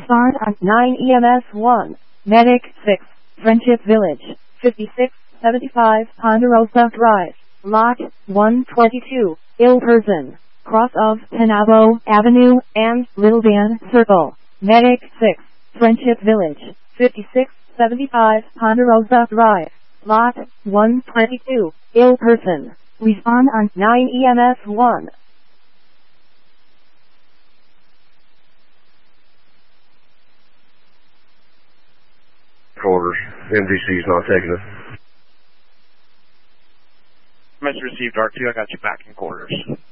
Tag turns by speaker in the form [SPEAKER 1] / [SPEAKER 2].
[SPEAKER 1] Respond on 9 EMS 1. Medic 6. Friendship Village. 5675 Ponderosa Drive. Lot 122. Ill person. Cross of Penabo Avenue and Little Van Circle. Medic 6. Friendship Village. 5675 Ponderosa Drive. Lot 122. Ill person. Respond on 9 EMS 1.
[SPEAKER 2] Quarters. MDC's not taking it.
[SPEAKER 3] Message received, R2. I got you back in quarters.